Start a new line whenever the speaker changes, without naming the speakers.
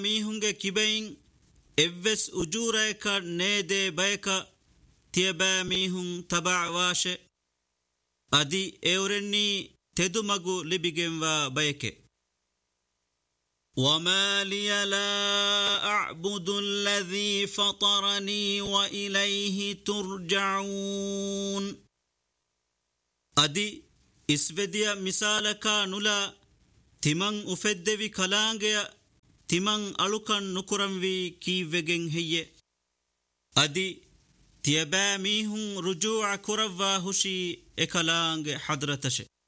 mihunge kibain evves ujureka nede bayka tiaba mihun tabawashe adi eurenni tedumagu libigenwa bayke وما لي لا أعبد الذي فطرني وإليه ترجعون أدي إسفديا مثالك نلا تمن أفدوي كلانجيا تمن ألوكن نكرموي كي وگن هي أدي تيباميهم رجوع كروا هشي إكلانج حضرتش